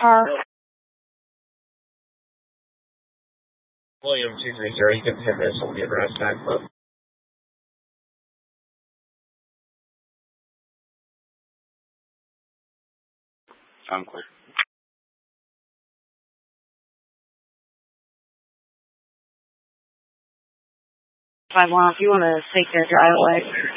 car. William 230, you can hit this on the address tag, but. I'm clear. 5-1, if you want to take their driveway.